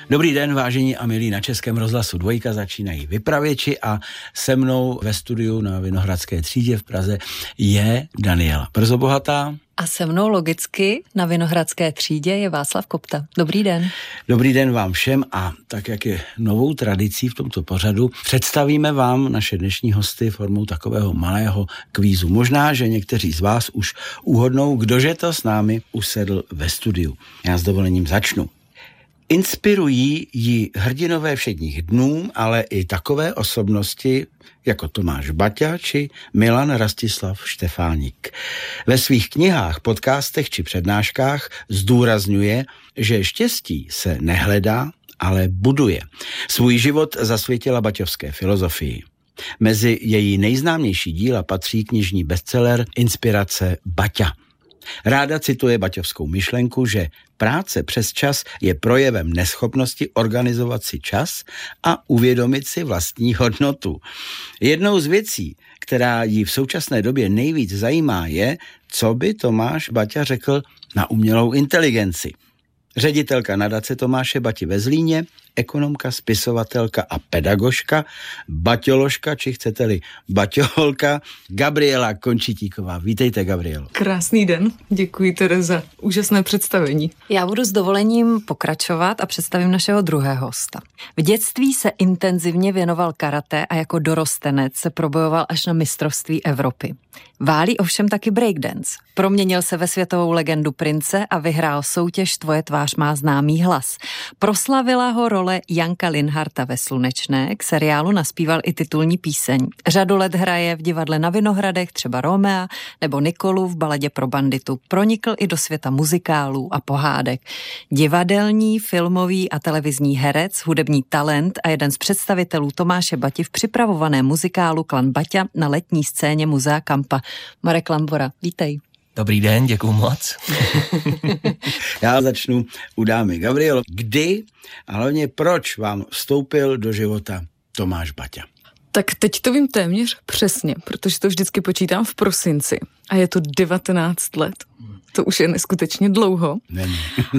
Dobrý den, vážení a milí, na Českém rozhlasu Dvojka začínají Vypravěči a se mnou ve studiu na Vinohradské třídě v Praze je Daniela Brzobohatá. A se mnou logicky na Vinohradské třídě je Václav Kopta. Dobrý den. Dobrý den vám všem a tak, jak je novou tradicí v tomto pořadu, představíme vám naše dnešní hosty formou takového malého kvízu. Možná, že někteří z vás už uhodnou, kdože to s námi usedl ve studiu. Já s dovolením začnu. Inspirují ji hrdinové všedních dnů, ale i takové osobnosti jako Tomáš Baťa či Milan Rastislav Štefánik. Ve svých knihách, podcastech či přednáškách zdůrazňuje, že štěstí se nehledá, ale buduje. Svůj život zasvětila baťovské filozofii. Mezi její nejznámější díla patří knižní bestseller Inspirace Baťa. Ráda cituje baťovskou myšlenku, že práce přes čas je projevem neschopnosti organizovat si čas a uvědomit si vlastní hodnotu. Jednou z věcí, která ji v současné době nejvíc zajímá, je, co by Tomáš Baťa řekl na umělou inteligenci. Ředitelka nadace Tomáše Bati ve Zlíně, ekonomka, spisovatelka a pedagožka, baťoložka, či chcete-li baťoholka, Gabriela Končitíková. Vítejte, Gabrielo. Krásný den, děkuji tedy za úžasné představení. Já budu s dovolením pokračovat a představím našeho druhého hosta. V dětství se intenzivně věnoval karate a jako dorostenec se probojoval až na mistrovství Evropy. Válí ovšem taky breakdance. Proměnil se ve světovou legendu Prince a vyhrál soutěž Tvoje tvář má známý hlas. Proslavila ho role Janka Linharta ve Slunečné, k seriálu naspíval i titulní píseň. Řadu let hraje v divadle na Vinohradech, třeba Romea nebo Nikolu v Baladě pro banditu. Pronikl i do světa muzikálů a pohádek. Divadelní, filmový a televizní herec, hudební talent a jeden z představitelů Tomáše Bati v připravovaném muzikálu Klan Baťa na letní scéně Muzea Kampa. Marek Lambora, vítej. Dobrý den, děkuju moc. Já začnu u dámy. Gabrielo, kdy a hlavně proč vám vstoupil do života Tomáš Baťa? Tak teď to vím téměř přesně, protože to vždycky počítám v prosinci a je to 19 let. To už je neskutečně dlouho. Není.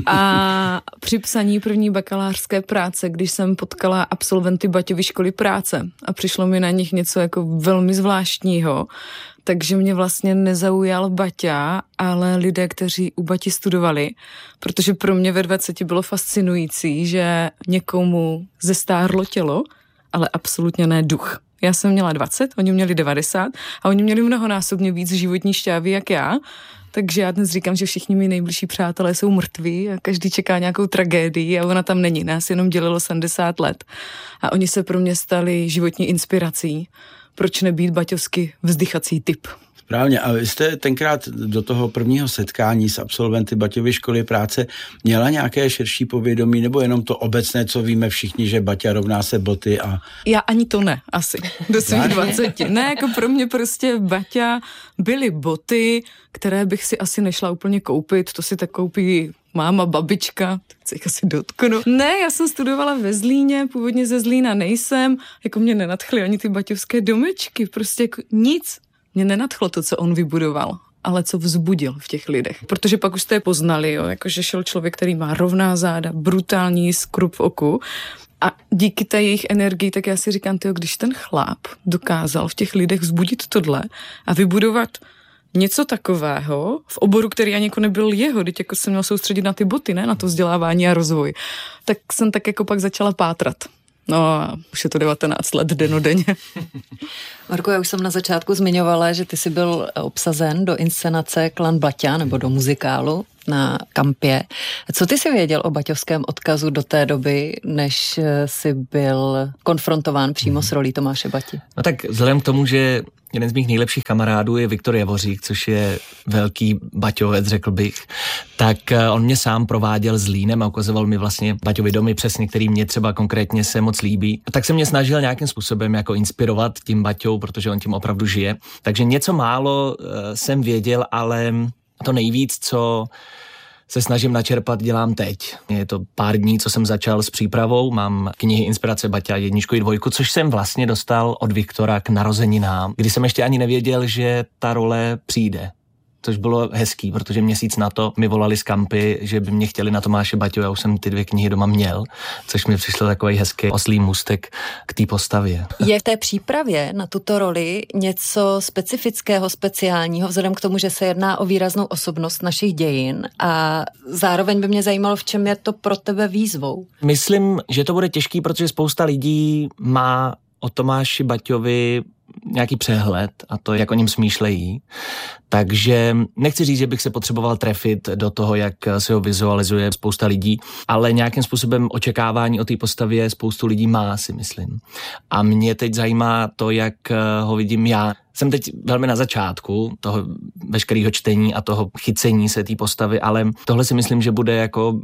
A při psaní první bakalářské práce, když jsem potkala absolventy Baťovy školy práce a přišlo mi na nich něco jako velmi zvláštního, takže mě vlastně nezaujal Baťa, ale lidé, kteří u Bati studovali, protože pro mě ve 20 bylo fascinující, že někomu zestárlo tělo, ale absolutně ne duch. Já jsem měla 20, oni měli 90 a oni měli mnohonásobně víc životní šťávy jak já, takže já dnes říkám, že všichni mý nejbližší přátelé jsou mrtví a každý čeká nějakou tragédii a ona tam není. Nás jenom dělilo 70 let. A oni se pro mě stali životní inspirací. Proč nebýt baťovsky vzdychací typ? Správně. A vy jste tenkrát do toho prvního setkání s absolventy Baťovy školy práce měla nějaké širší povědomí, nebo jenom to obecné, co víme všichni, že Baťa rovná se boty a... Já ani to ne, asi. Do svých 20. Ne, jako pro mě prostě Baťa byly boty, které bych si asi nešla úplně koupit, to si tak koupí máma, babička, tak se jich asi dotknu. Ne, já jsem studovala ve Zlíně, původně ze Zlína nejsem, jako mě nenadchly ani ty baťovské domečky, prostě jako nic. Mě nenadchlo to, co on vybudoval, ale co vzbudil v těch lidech. Protože pak už jste je poznali, jo, jakože šel člověk, který má rovná záda, brutální skrup v oku a díky té jejich energii, tak já si říkám, tyjo, když ten chlap dokázal v těch lidech vzbudit tohle a vybudovat něco takového v oboru, který ani jako nebyl jeho, teď jako jsem měl soustředit na ty boty, ne na to vzdělávání a rozvoj, tak jsem tak jako pak začala pátrat. No a už je to 19 let dennodenně. Marko, já už jsem na začátku zmiňovala, že ty jsi byl obsazen do inscenace Klan Baťa nebo do muzikálu na Kampě. Co ty jsi věděl o baťovském odkazu do té doby, než jsi byl konfrontován přímo s rolí Tomáše Bati? No tak vzhledem k tomu, že jeden z mých nejlepších kamarádů je Viktor Javořík, což je velký baťovec, řekl bych, tak on mě sám prováděl Zlínem a ukazoval mi vlastně Baťovy domy přesně, který mě třeba konkrétně se moc líbí. Tak se mě snažil nějakým způsobem jako inspirovat tím Baťou, protože on tím opravdu žije. Takže něco málo jsem věděl, ale to nejvíc, co se snažím načerpat, dělám teď. Je to pár dní, co jsem začal s přípravou, mám knihy Inspirace Baťa 1 i 2, což jsem vlastně dostal od Viktora k narozeninám, kdy jsem ještě ani nevěděl, že ta role přijde. což bylo hezký, protože měsíc na to mi volali z kampy, že by mě chtěli na Tomáše Baťu, já už jsem ty 2 knihy doma měl, což mi přišlo takový hezký oslý můstek k té postavě. Je v té přípravě na tuto roli něco specifického, speciálního, vzhledem k tomu, že se jedná o výraznou osobnost našich dějin a zároveň by mě zajímalo, v čem je to pro tebe výzvou? Myslím, že to bude těžký, protože spousta lidí má o Tomáši Baťovi nějaký přehled a to, jak o něm smýšlejí. Takže nechci říct, že bych se potřeboval trefit do toho, jak se ho vizualizuje spousta lidí, ale nějakým způsobem očekávání o té postavě spoustu lidí má, si myslím. A mě teď zajímá to, jak ho vidím já. Jsem teď velmi na začátku toho veškerého čtení a toho chycení se té postavy, ale tohle si myslím, že bude jako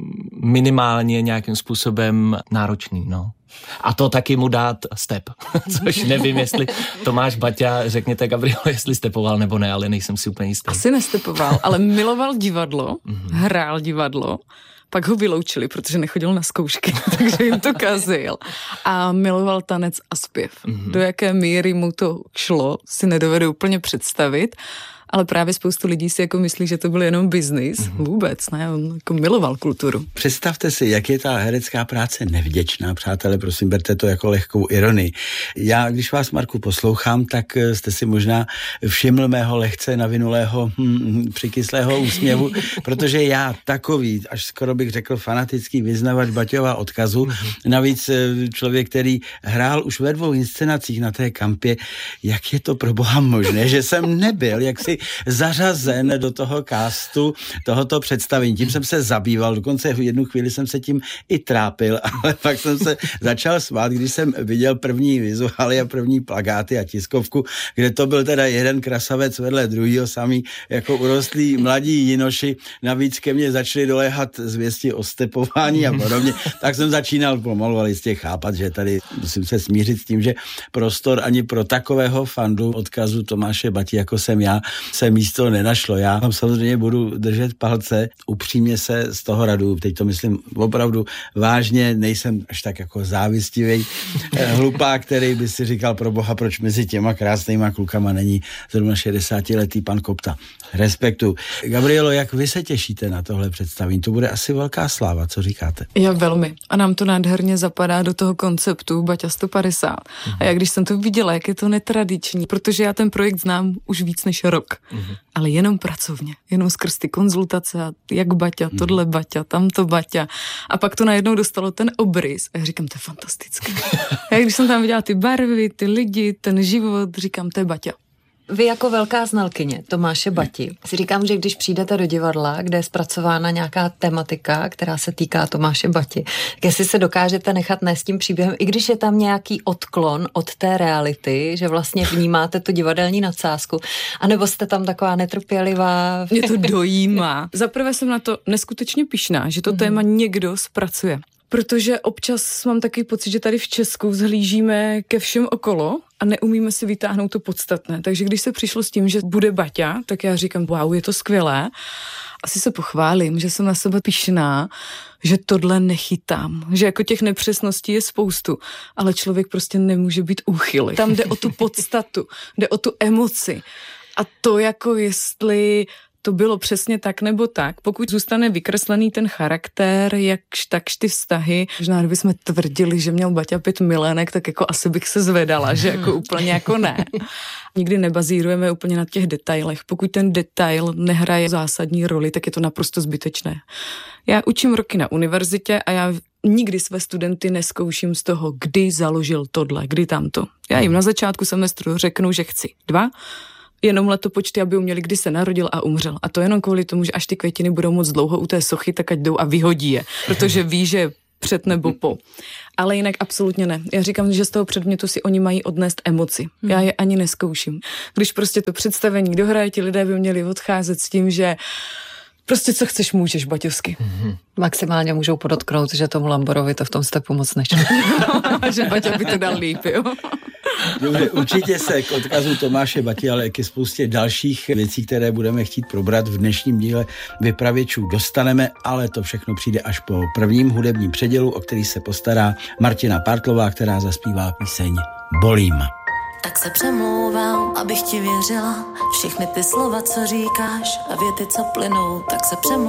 minimálně nějakým způsobem náročný, no. A to taky mu dát step, což nevím, jestli Tomáš Baťa, řekněte Gabrielo, jestli stepoval nebo ne, ale nejsem si úplně jistý. Asi nestepoval, ale miloval divadlo, hrál divadlo, pak ho vyloučili, protože nechodil na zkoušky, takže jim to kazil. A miloval tanec a zpěv. Do jaké míry mu to šlo, si nedovedu úplně představit, ale právě spoustu lidí si jako myslí, že to byl jenom biznis. Vůbec, ne? On jako miloval kulturu. Představte si, jak je ta herecká práce nevděčná, přátelé, prosím, berte to jako lehkou ironii. Já, když vás, Marku, poslouchám, tak jste si možná všiml mého lehce navinulého přikyslého úsměvu, protože já takový, až skoro bych řekl fanatický vyznavač Baťova odkazu, navíc člověk, který hrál už ve 2 inscenacích na té kampě, jak je to pro boha možné, že jsem nebyl jaksi zařazen do toho castu tohoto představení. Tím jsem se zabýval, dokonce v jednu chvíli jsem se tím i trápil, ale pak jsem se začal smát, když jsem viděl první vizuály a první plakáty a tiskovku, kde to byl teda jeden krasavec vedle druhýho, samý jako urostlí mladí jinoši, navíc ke mně začali doléhat zvěsti o stepování a podobně, tak jsem začínal pomalu ale jistě chápat, že tady musím se smířit s tím, že prostor ani pro takového fandu odkazu Tomáše Bati, jako jsem já, se místo nenašlo. Já tam samozřejmě budu držet palce, upřímně se z toho radu, teď to myslím opravdu vážně, nejsem až tak jako závistivý hlupák, který by si říkal pro boha, proč mezi těma krásnýma klukama není zrovna 60letý pan Kopta. Respektu. Gabrielo, jak vy se těšíte na tohle představení? To bude asi velká sláva, co říkáte? Já velmi. A nám to nádherně zapadá do toho konceptu Baťa 150. A já když jsem to viděla, jak je to netradiční, protože já ten projekt znám už víc než rok. Ale jenom pracovně, jenom skrz ty konzultace, jak Baťa, tohle Baťa, tamto Baťa. A pak to najednou dostalo ten obrys. A já říkám, to je fantastické. A když jsem tam viděla ty barvy, ty lidi, ten život, říkám, to je Baťa. Vy jako velká znalkyně Tomáše Bati si říkám, že když přijdete do divadla, kde je zpracována nějaká tematika, která se týká Tomáše Bati, tak jestli se dokážete nechat nést tím příběhem, i když je tam nějaký odklon od té reality, že vlastně vnímáte tu divadelní nadsázku, anebo jste tam taková netrpělivá. Mě to dojímá. Zaprvé jsem na to neskutečně pyšná, že to téma někdo zpracuje. Protože občas mám takový pocit, že tady v Česku vzhlížíme ke všem okolo a neumíme si vytáhnout to podstatné. Takže když se přišlo s tím, že bude Baťa, tak já říkám, wow, je to skvělé. Asi se pochválím, že jsem na sebe pyšná, že tohle nechytám. Že jako těch nepřesností je spoustu, ale člověk prostě nemůže být úchylý. Tam jde o tu podstatu, jde o tu emoci. A to jako jestli to bylo přesně tak nebo tak. Pokud zůstane vykreslený ten charakter, jakž takž ty vztahy, možná kdybychom tvrdili, že měl Baťa 5 milenek, tak jako asi bych se zvedala, že jako úplně jako ne. Nikdy nebazírujeme úplně na těch detailech. Pokud ten detail nehraje zásadní roli, tak je to naprosto zbytečné. Já učím roky na univerzitě a já nikdy své studenty neskouším z toho, kdy založil tohle, kdy tamto. Já jim na začátku semestru řeknu, že chci 2, jenom letopočty, aby uměli, kdy se narodil a umřel. A to jenom kvůli tomu, že až ty květiny budou moc dlouho u té sochy, tak ať jdou a vyhodí je, protože ví, že před nebo po. Ale jinak absolutně ne. Já říkám, že z toho předmětu si oni mají odnést emoci. Já je ani neskouším. Když prostě to představení dohraje, ti lidé by měli odcházet s tím, že prostě co chceš, můžeš, Baťovsky. Maximálně můžou podotknout, že tomu Lamborovi to v tom stepu moc nešlo. Že Baťa by to dal líp, jo. Dobře, určitě se k odkazu Tomáše Bati, ale ke spoustě dalších věcí, které budeme chtít probrat v dnešním díle Vypravěčů dostaneme, ale to všechno přijde až po prvním hudebním předělu, o který se postará Martina Partlová, která zaspívá píseň Bolím. tak se přemlouvám, abych ti věřila. Všechny ty slova, co říkáš a věty, co plynou, tak se přemlouvám.